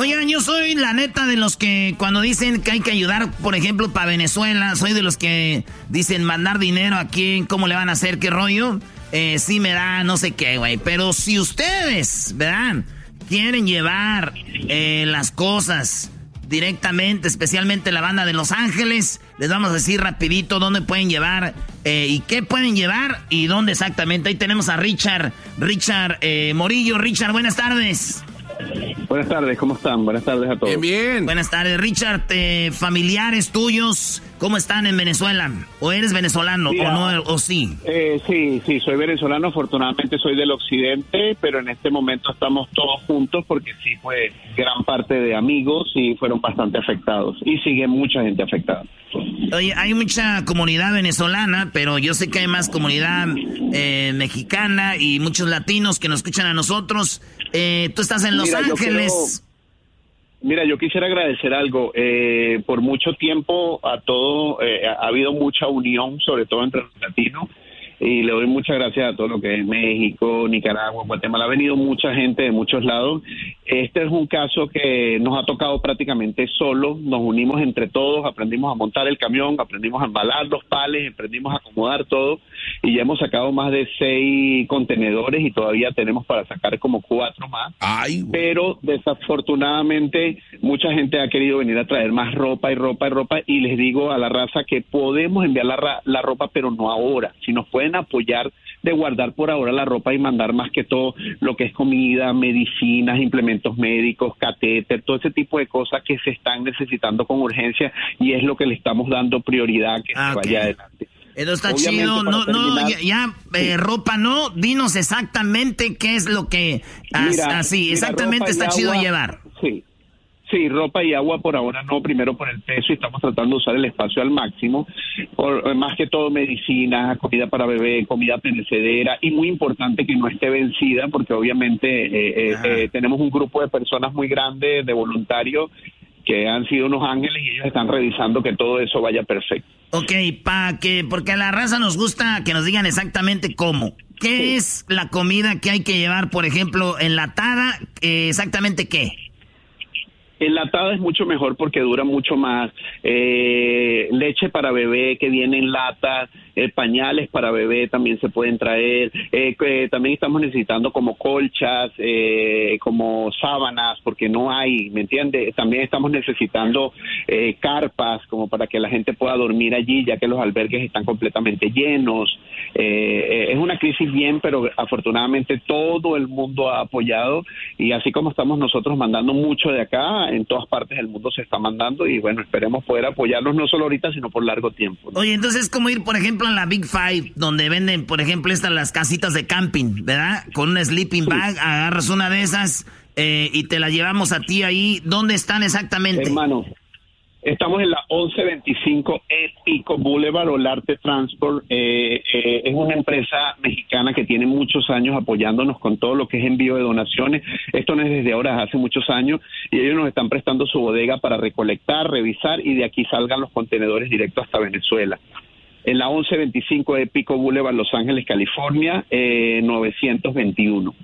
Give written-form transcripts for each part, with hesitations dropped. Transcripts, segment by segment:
Oigan, yo soy la neta de los que cuando dicen que hay que ayudar, por ejemplo, para Venezuela, soy de los que dicen mandar dinero a quién, cómo le van a hacer, qué rollo. Sí me da no sé qué, güey. Pero si ustedes, ¿verdad?, quieren llevar las cosas directamente, especialmente la banda de Los Ángeles, les vamos a decir rapidito dónde pueden llevar y qué pueden llevar y dónde exactamente. Ahí tenemos a Richard Morillo. Richard, buenas tardes. Buenas tardes, ¿cómo están? Buenas tardes a todos. Bien, bien. Buenas tardes, Richard. Familiares tuyos, ¿cómo están en Venezuela? ¿O eres venezolano? Mira, ¿O no? ¿O sí? Sí, soy venezolano. Afortunadamente soy del occidente, pero en este momento estamos todos juntos porque sí fue gran parte de amigos y fueron bastante afectados. Y sigue mucha gente afectada. Oye, hay mucha comunidad venezolana, pero yo sé que hay más comunidad mexicana y muchos latinos que nos escuchan a nosotros. Tú estás en Los Ángeles. Yo quisiera agradecer algo. Por mucho tiempo a todo ha habido mucha unión, sobre todo entre los latinos, y le doy muchas gracias a todo lo que es México, Nicaragua, Guatemala. Ha venido mucha gente de muchos lados. Este es un caso que nos ha tocado prácticamente solo. Nos unimos entre todos, aprendimos a montar el camión, aprendimos a embalar los palets, aprendimos a acomodar todo, y ya hemos sacado más de 6 contenedores y todavía tenemos para sacar como 4 más. Ay, pero desafortunadamente mucha gente ha querido venir a traer más ropa y les digo a la raza que podemos enviar la ropa, pero no ahora. Si nos pueden apoyar de guardar por ahora la ropa y mandar más que todo lo que es comida, medicinas, implementos médicos, catéter, todo ese tipo de cosas que se están necesitando con urgencia, y es lo que le estamos dando prioridad que se vaya adelante. Eso está chido. Ropa no. Dinos exactamente qué es lo que exactamente está chido llevar. Sí, ropa y agua por ahora no, primero por el peso, y estamos tratando de usar el espacio al máximo, más que todo medicina, comida para bebé, comida perecedera, y muy importante que no esté vencida, porque obviamente tenemos un grupo de personas muy grande, de voluntarios, que han sido unos ángeles, y ellos están revisando que todo eso vaya perfecto. Ok, porque a la raza nos gusta que nos digan exactamente cómo. ¿Qué es la comida que hay que llevar, por ejemplo, enlatada? ¿Exactamente qué? Enlatada es mucho mejor porque dura mucho más. Leche para bebé que viene en latas, pañales para bebé también se pueden traer. También estamos necesitando como colchas, como sábanas, porque no hay, ¿me entiendes? También estamos necesitando carpas como para que la gente pueda dormir allí, ya que los albergues están completamente llenos. Es una crisis bien, pero afortunadamente todo el mundo ha apoyado, y así como estamos nosotros mandando mucho de acá, en todas partes del mundo se está mandando, y bueno, esperemos poder apoyarlos no solo ahorita, sino por largo tiempo, ¿no? Oye, entonces es como ir, por ejemplo, a la Big Five, donde venden, por ejemplo, las casitas de camping, ¿verdad? Con una sleeping bag, agarras una de esas y te la llevamos a ti ahí. ¿Dónde están exactamente? Hermano, estamos en la 1125 Pico Boulevard, Olarte Transport. Es una empresa mexicana que tiene muchos años apoyándonos con todo lo que es envío de donaciones. Esto no es desde ahora, es hace muchos años, y ellos nos están prestando su bodega para recolectar, revisar, y de aquí salgan los contenedores directos hasta Venezuela. En la 1125 Pico Boulevard, Los Ángeles, California, 921.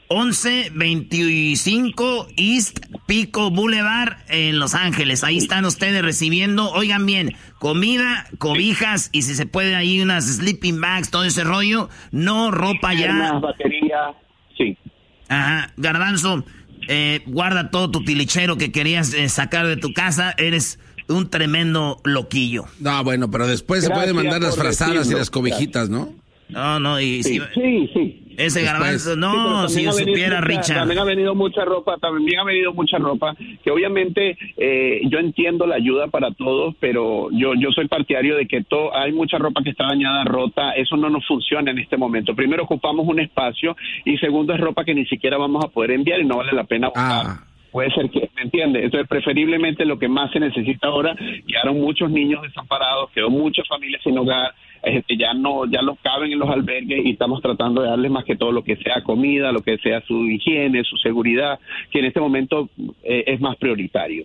1125 East Pico Boulevard en Los Ángeles. Ahí están ustedes recibiendo, oigan bien, comida, cobijas, y si se puede ahí unas sleeping bags, todo ese rollo. No ropa ya. Batería, sí. Ajá, Garbanzo, guarda todo tu tilichero que querías sacar de tu casa. Eres un tremendo loquillo. No, bueno, pero después se puede mandar las frazadas y las cobijitas, ¿no? No, y sí. Ese Garbanzo, no, si yo supiera, Richard. También ha venido mucha ropa que obviamente yo entiendo la ayuda para todos, pero yo soy partidario de que hay mucha ropa que está dañada, rota. Eso no nos funciona en este momento. Primero, ocupamos un espacio, y segundo, es ropa que ni siquiera vamos a poder enviar y no vale la pena buscar. Puede ser que, ¿me entiendes? Entonces, preferiblemente lo que más se necesita ahora, quedaron muchos niños desamparados, quedó muchas familias sin hogar, ya los caben en los albergues, y estamos tratando de darles más que todo lo que sea comida, lo que sea su higiene, su seguridad, que en este momento es más prioritario.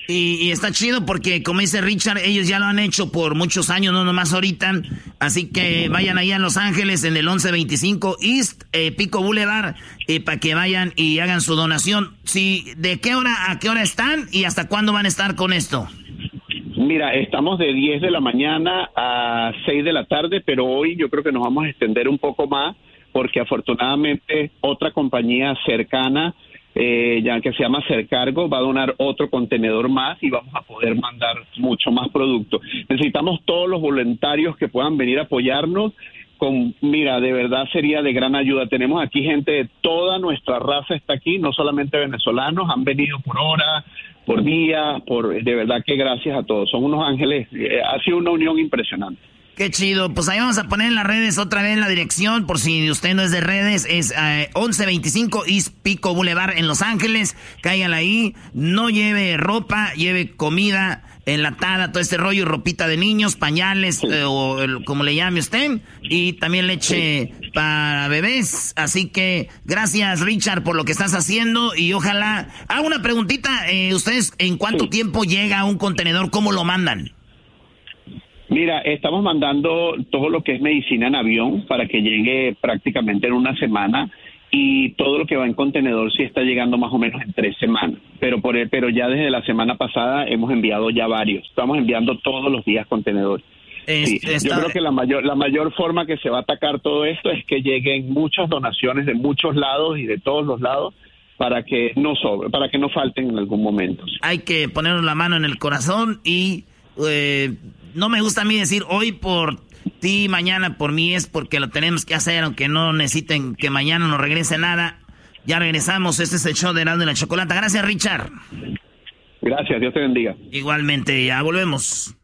Y está chido porque, como dice Richard, ellos ya lo han hecho por muchos años, no nomás ahorita. Así que vayan allá a Los Ángeles en el 1125 East Pico Boulevard para que vayan y hagan su donación. Sí, ¿de qué hora a qué hora están y hasta cuándo van a estar con esto? Mira, estamos de 10 de la mañana a 6 de la tarde, pero hoy yo creo que nos vamos a extender un poco más porque afortunadamente otra compañía cercana, ya que se llama Cercargo, va a donar otro contenedor más y vamos a poder mandar mucho más producto. Necesitamos todos los voluntarios que puedan venir a apoyarnos. Mira, de verdad sería de gran ayuda. Tenemos aquí gente de toda nuestra raza está aquí, no solamente venezolanos, han venido por hora, por día, de verdad que gracias a todos. Son unos ángeles, ha sido una unión impresionante. Qué chido, pues ahí vamos a poner en las redes otra vez la dirección, por si usted no es de redes, es 1125 East Pico Boulevard en Los Ángeles, cáiganla ahí, no lleve ropa, lleve comida enlatada, todo este rollo, ropita de niños, pañales, como le llame usted, y también leche para bebés, así que gracias Richard por lo que estás haciendo, y ojalá, hago una preguntita, ¿ustedes en cuánto tiempo llega un contenedor, cómo lo mandan? Mira, estamos mandando todo lo que es medicina en avión para que llegue prácticamente en una semana y todo lo que va en contenedor sí está llegando más o menos en 3 semanas. Pero ya desde la semana pasada hemos enviado ya varios. Estamos enviando todos los días contenedores. Sí. Yo creo que la mayor forma que se va a atacar todo esto es que lleguen muchas donaciones de muchos lados y de todos los lados para que no sobre, para que no falten en algún momento. Hay que ponernos la mano en el corazón y... no me gusta a mí decir hoy por ti, mañana por mí, es porque lo tenemos que hacer, aunque no necesiten que mañana nos regrese nada. Ya regresamos, este es el show de Erasmo y la Chocolata. Gracias, Richard. Gracias, Dios te bendiga. Igualmente, ya volvemos.